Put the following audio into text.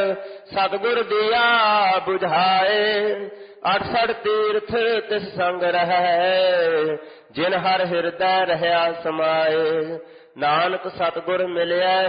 ਸਤਿਗੁਰ ਦੀਆ ਬੁਝਾਏ। 68 ਤੀਰਥ ਤਿਸ ਸੰਗ ਰਹੈ, ਜਿਨ ਹਰ ਹਿਰਦੈ ਰਹਿਆ ਸਮਾਏ। ਨਾਨਕ ਸਤਿਗੁਰ ਮਿਲਿਆ